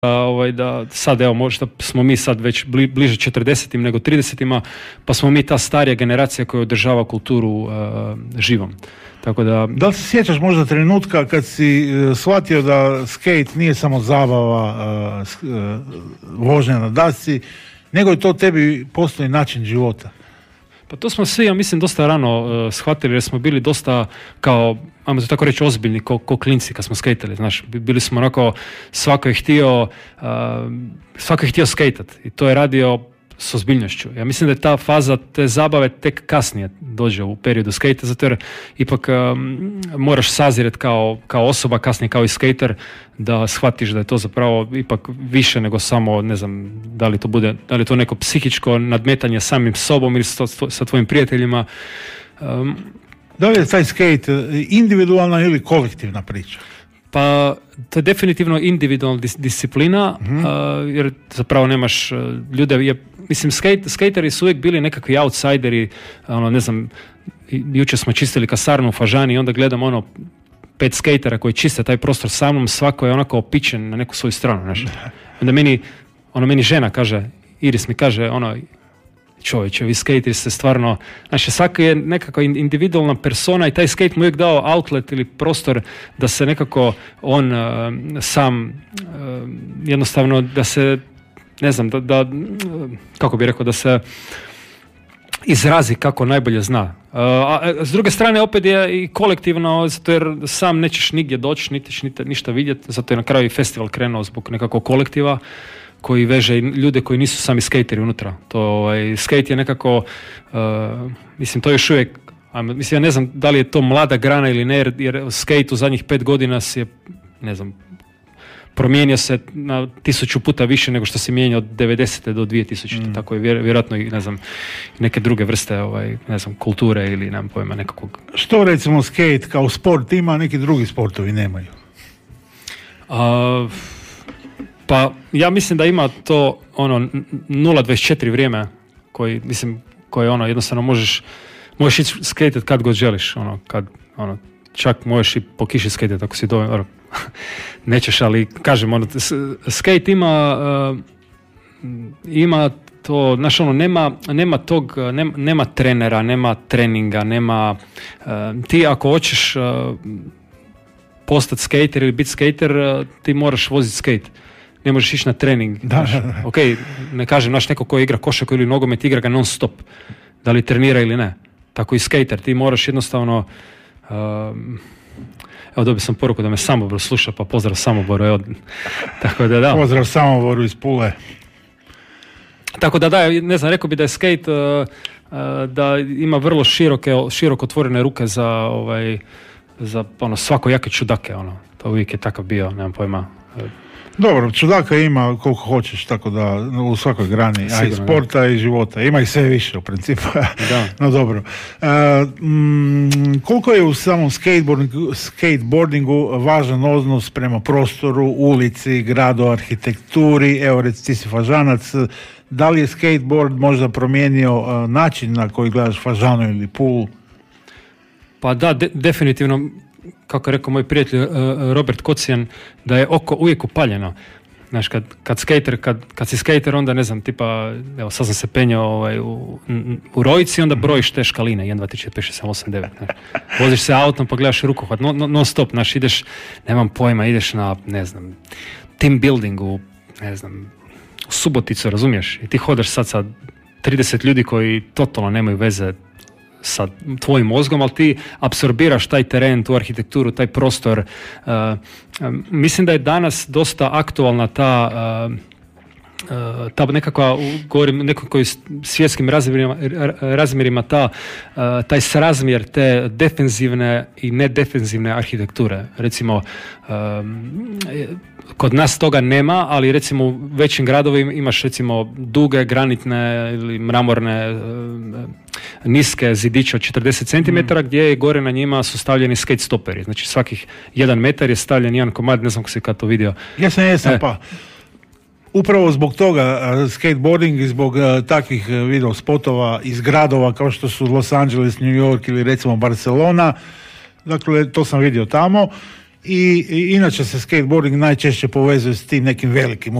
da sad evo možda smo mi sad već bliže 40-im nego 30-ima, pa smo mi ta starija generacija koja održava kulturu živom. Tako da li se sjećaš možda trenutka kad si shvatio da skate nije samo zabava, vožnja na dasci, nego je to tebi postoji način života? Pa to smo svi, ja mislim, dosta rano shvatili, jer smo bili dosta kao, ajmo to tako reći, ozbiljni ko klinci kad smo skejtali, znaš, bili smo onako, svako je htio skejtat i to je radio s ozbiljnošću. Ja mislim da je ta faza te zabave tek kasnije dođe u periodu skejta, zato jer ipak moraš sazirati kao osoba, kasnije kao i skejter, da shvatiš da je to zapravo ipak više nego samo, ne znam, da li je to neko psihičko nadmetanje samim sobom ili sa tvojim prijateljima. Da li je taj skate individualna ili kolektivna priča? Pa to je definitivno individualna disciplina, jer zapravo nemaš ljude, mislim, skateri su uvijek bili nekakvi outsideri, ne znam, jučer smo čistili kasarnu u Fažani i onda gledam 5 skatera koji čiste taj prostor sa mnom, svako je onako opičen na neku svoju stranu, znaš. Onda meni žena kaže, Iris mi kaže, čovječe, vi skateri ste stvarno, znači svaka je nekakva individualna persona i taj skate mu uvijek dao outlet ili prostor da se nekako on sam jednostavno da se, ne znam, da kako bi rekao, da se izrazi kako najbolje zna. A s druge strane opet je i kolektivno, zato jer sam nećeš nigdje doći, niti ništa vidjeti, zato je na kraju i festival krenuo zbog nekakvog kolektiva koji veže ljude koji nisu sami skateri unutra. To, skate je nekako, mislim, to je još uvijek, mislim, ja ne znam da li je to mlada grana ili ne, jer skate u zadnjih 5 godina se, ne znam, promijenio se na 1000 puta više nego što se mijenja od 90. do 2000. Tako je vjerojatno i, ne znam, neke druge vrste, ne znam, kulture ili, nemam pojma, nekakvog. Što recimo skate kao sport ima, neki drugi sportovi nemaju? Pa ja mislim da ima to 0.24 vrijeme koje jednostavno možeš ići skatet kad god želiš, čak možeš i po kiši skatet ako si dovoljno, nećeš, ali kažem, skate ima to, znaš, nema trenera, nema treninga, nema, ti ako hoćeš postati skater ili biti skater, ti moraš voziti skate. Ne možeš ići na trening. Ok, ne kažem, naš neko koji igra košarku ili nogomet, igra ga non stop. Da li trenira ili ne. Tako i skater, ti moraš jednostavno... Evo, dobio sam poruku da me Samobor sluša, pa pozdrav Samoboru. Evo, tako da. Pozdrav Samoboru iz Pule. Tako da, ne znam, rekao bi da je skate da ima vrlo široko otvorene ruke za svako jake čudake. To uvijek je takav bio, nemam pojma. Dobro, čudaka ima koliko hoćeš, tako da u svakoj grani, sigurno, a i sporta i života. Ima ih sve više u principu. No dobro. Koliko je u samom skateboardingu važan odnos prema prostoru, ulici, gradu, arhitekturi? Evo, reci, ti si Fažanac. Da li je skateboard možda promijenio način na koji gledaš Fažanu ili Pulu? Pa da, definitivno. Kako je rekao moj prijatelj Robert Kocijan, da je oko uvijek upaljeno. Znaš, kad si skater, onda ne znam, tipa, evo sad sam se penjao u Rojici, onda brojiš te škaline, 1, 2, 3, 4, 5, 6, 7, 8, 9. Znaš. Voziš se autom pa gledaš rukohvat, non stop, znaš, ideš, nemam pojma, ideš na, ne znam, team buildingu, ne znam, u Suboticu, razumiješ? I ti hodaš sad sa 30 ljudi koji totalno nemaju veze sa tvojim mozgom, ali ti apsorbiraš taj teren, tu arhitekturu, taj prostor. Mislim da je danas dosta aktualna ta nekakva, govorim nekakvoj svjetskim razmjerima, taj srazmjer te defenzivne i nedefenzivne arhitekture. Recimo, kod nas toga nema, ali recimo u većim gradovima imaš recimo duge, granitne ili mramorne niske zidiće od 40 cm gdje je gore na njima su stavljeni skate stoperi. Znači svakih 1 metar je stavljen jedan komad, ne znam ko si kad to vidio. Jesam, pa. Upravo zbog toga skateboarding i zbog takvih video spotova iz gradova kao što su Los Angeles, New York ili recimo Barcelona, dakle to sam vidio tamo i inače se skateboarding najčešće povezuje s tim nekim velikim